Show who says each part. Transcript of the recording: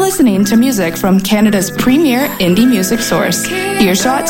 Speaker 1: listening to music from Canada's premier indie music source, Earshot